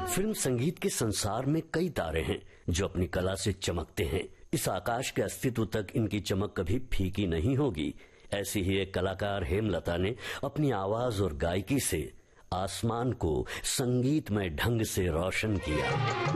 Film संगीत के संसार में कई तारे हैं जो अपनी कला से चमकते हैं। इस आकाश के अस्तित्व तक इनकी चमक कभी फीकी नहीं होगी। ऐसी ही एक कलाकार हेमलता ने अपनी आवाज और गायकी से आसमान को संगीतमय ढंग से रोशन किया।